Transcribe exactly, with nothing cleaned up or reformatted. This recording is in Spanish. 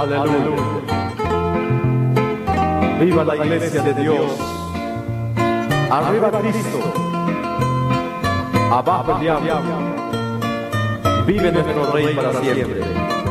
Aleluya. Viva la iglesia de Dios. Arriba Cristo. Abajo el diablo. Vive nuestro Rey para siempre.